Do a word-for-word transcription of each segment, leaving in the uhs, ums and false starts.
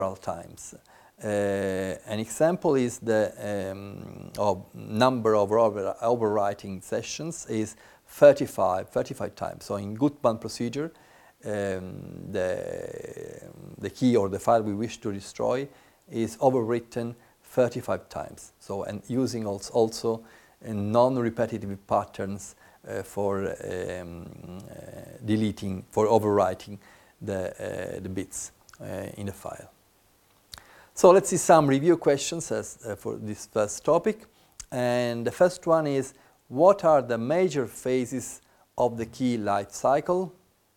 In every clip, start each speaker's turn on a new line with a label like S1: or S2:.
S1: several times. Uh, an example is the um, of number of over overwriting sessions is thirty-five, thirty-five times. So in Gutmann procedure, um, the, the key or the file we wish to destroy is overwritten thirty-five times. So, and using also, also uh, non-repetitive patterns uh, for um, uh, deleting, for overwriting the, uh, the bits uh, in the file. So let's see some review questions as, uh, for this first topic. And the first one is, what are the major phases of the key life cycle?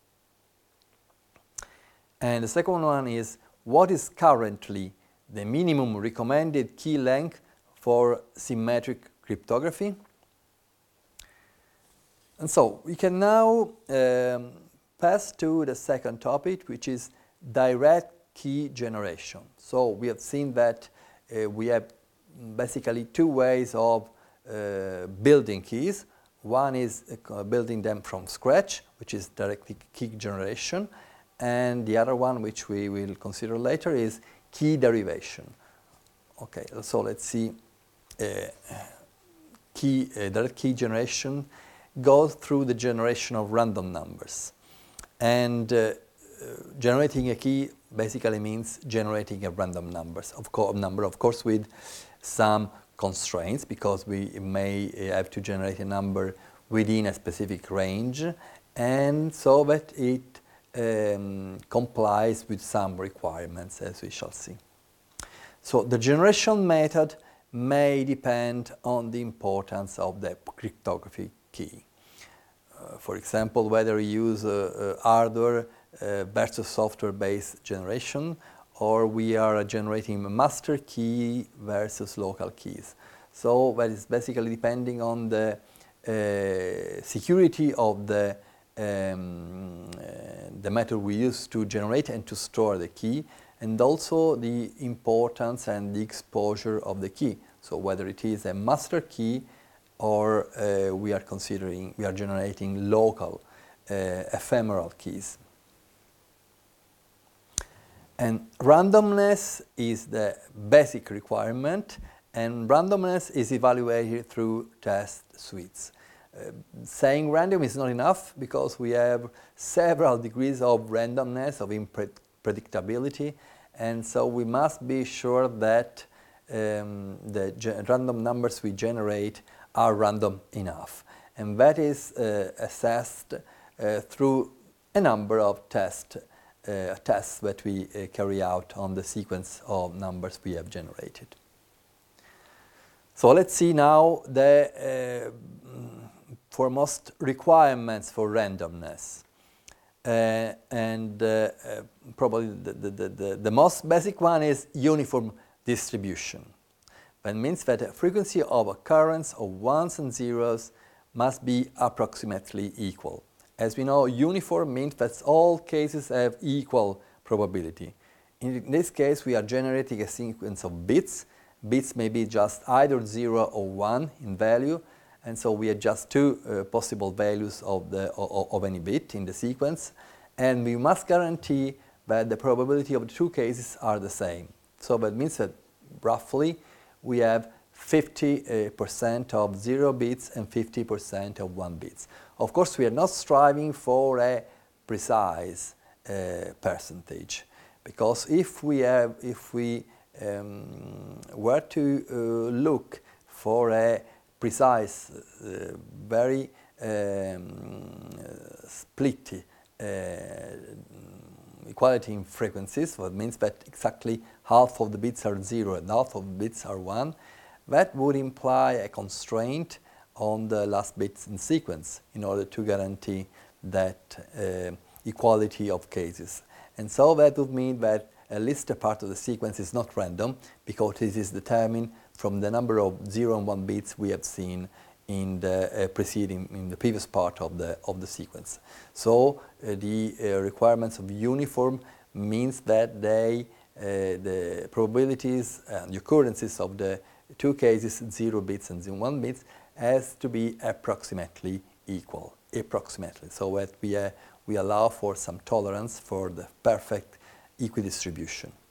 S1: And the second one is, what is currently the minimum recommended key length for symmetric cryptography? And so we can now um, pass to the second topic, which is direct key generation. So we have seen that uh, we have basically two ways of uh, building keys. One is uh, building them from scratch, which is direct key generation, and the other one, which we will consider later, is key derivation. Okay, so let's see. Uh, key, uh, direct key generation goes through the generation of random numbers. And uh, uh, generating a key basically means generating a random numbers, of course, number, of course, with some constraints, because we may have to generate a number within a specific range, and so that it um, complies with some requirements, as we shall see. So the generation method may depend on the importance of the cryptography key. Uh, for example, whether you use uh, uh, hardware uh, versus software-based generation, or we are generating a master key versus local keys. So that is basically depending on the uh, security of the, um, uh, the method we use to generate and to store the key, and also the importance and the exposure of the key. So whether it is a master key or uh, we are considering, we are generating local uh, ephemeral keys. And randomness is the basic requirement, and randomness is evaluated through test suites. Uh, saying random is not enough, because we have several degrees of randomness, of unpredictability, and so we must be sure that um, the random numbers we generate are random enough. And that is uh, assessed uh, through a number of tests Uh, tests that we uh, carry out on the sequence of numbers we have generated. So let's see now the uh, foremost requirements for randomness. Uh, and uh, uh, probably the, the, the, the most basic one is uniform distribution. That means that the frequency of occurrence of ones and zeros must be approximately equal. As we know, uniform means that all cases have equal probability. In this case, we are generating a sequence of bits. Bits may be just either zero or one in value, and so we have just two uh, possible values of, the, of, of any bit in the sequence, and we must guarantee that the probability of the two cases are the same. So that means that roughly we have fifty percent of zero bits and fifty percent of one bits. Of course, we are not striving for a precise uh, percentage, because if we have, if we um, were to uh, look for a precise, uh, very um, split uh, equality in frequencies, what means that exactly half of the bits are zero and half of the bits are one, that would imply a constraint on the last bits in sequence in order to guarantee that uh, equality of cases. And so that would mean that at least a part of the sequence is not random, because it is determined from the number of zero and one bits we have seen in the uh, preceding, in the previous part of the, of the sequence. So uh, the uh, requirements of uniform means that they, uh, the probabilities and the occurrences of the two cases, zero bits and zero one bits, has to be approximately equal, approximately, so that we, uh, we allow for some tolerance for the perfect equidistribution.